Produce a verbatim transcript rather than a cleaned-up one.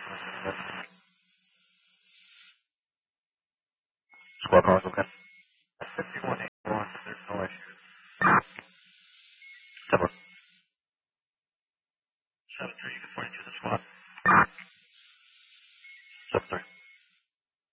Squad power, okay. fifty-one eighty-one, there's no issues. Seven. seven three, you can point to the squad.